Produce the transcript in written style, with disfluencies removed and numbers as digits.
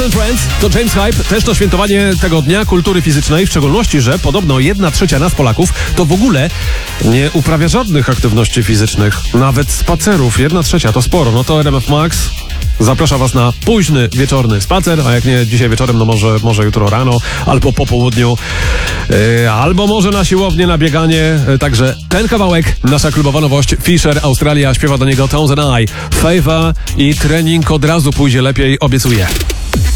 and Friends to James Hype, też to świętowanie tego Dnia Kultury Fizycznej, w szczególności, że podobno 1/3 nas Polaków to w ogóle nie uprawia żadnych aktywności fizycznych, nawet spacerów. 1/3 to sporo, no to RMF Max zaprasza was na późny, wieczorny spacer, a jak nie dzisiaj wieczorem, no może jutro rano, albo po południu, albo może na siłownię, na bieganie. Także ten kawałek, nasza klubowa nowość, Fisher, Australia, śpiewa do niego Tones and I. Favor i trening od razu pójdzie lepiej, obiecuję.